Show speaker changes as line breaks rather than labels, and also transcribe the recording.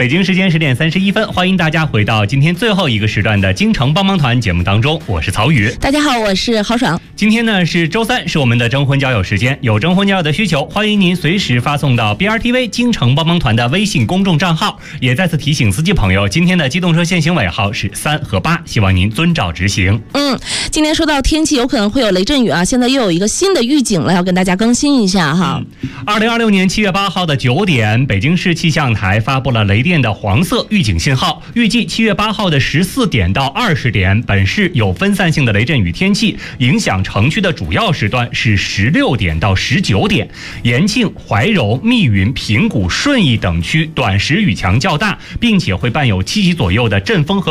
北京时间10点31分，欢迎大家回到今天最后一个时段的京城帮帮团节目当中，我是曹宇。
大家好，我是郝爽。
今天呢是周三，是我们的征婚交友时间，有征婚交友的需求，欢迎您随时发送到 BRTV 京城帮帮团的微信公众账号。也再次提醒司机朋友，今天的机动车限行尾号是3和8，希望您遵照执行。
今天说到天气有可能会有雷阵雨啊，现在又有一个新的预警了，要跟大家更新一下哈。
2026年7月8号的9点，北京市气象台发布了雷电的黄色预警信号，预计7月8号的14点到20点，本市有分散性的雷阵雨天气，影响城区的主要时段是16点到19点。延庆、怀柔、密云、平谷、顺义等区短时雨强较大，并且会伴有7级左右的阵风和